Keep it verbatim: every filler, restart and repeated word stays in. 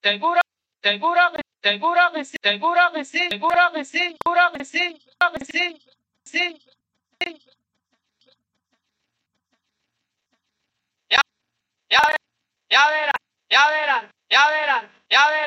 seguro, seguro, seguro que sí, seguro que sí, seguro que sí, seguro que sí, seguro que sí, sí, sí. Ya, ya, ya verán, ya verán, ya verán, ya verán.